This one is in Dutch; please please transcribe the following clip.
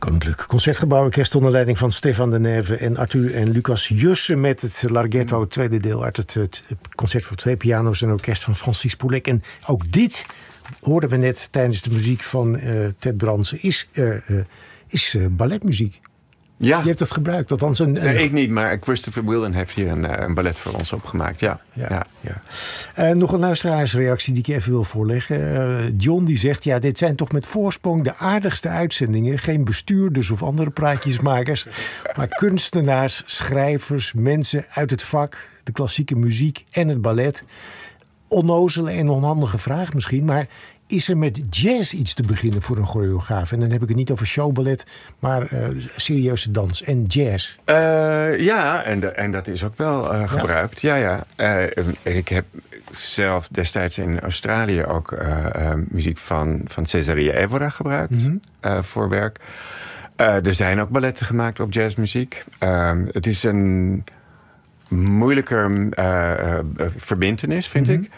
Koninklijk Concertgebouworkest onder leiding van Stefan de Neve en Arthur en Lucas Jussen met het Larghetto, tweede deel uit het concert voor 2 piano's en orkest van Francis Poulenc. En ook dit hoorden we net tijdens de muziek van Ted Branson, is balletmuziek. Ja. Je hebt het gebruikt, althans Nee, ik niet, maar Christopher Whelan heeft hier een ballet voor ons opgemaakt. Ja. Nog een luisteraarsreactie die ik even wil voorleggen. John die zegt, ja, dit zijn toch met voorsprong de aardigste uitzendingen. Geen bestuurders of andere praatjesmakers, maar kunstenaars, schrijvers, mensen uit het vak, de klassieke muziek en het ballet. Onnozele en onhandige vraag misschien, maar is er met jazz iets te beginnen voor een choreograaf? En dan heb ik het niet over showballet, maar serieuze dans en jazz. Ja, en dat is ook wel gebruikt. Ja. Ik heb zelf destijds in Australië ook muziek van Cesaria Evora gebruikt voor werk. Er zijn ook balletten gemaakt op jazzmuziek. Het is een moeilijker verbintenis, vind ik.